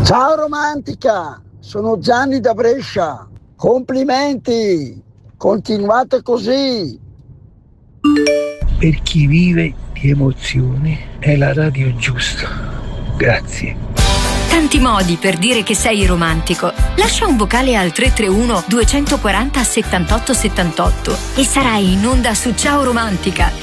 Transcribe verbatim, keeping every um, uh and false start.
Ciao romantica, sono Gianni da Brescia. Complimenti, continuate così. Per chi vive di emozioni è la radio giusta. Grazie. Tanti modi per dire che sei romantico. Lascia un vocale al tre tre uno due quattro zero settantotto settantotto e sarai in onda su Ciao Romantica.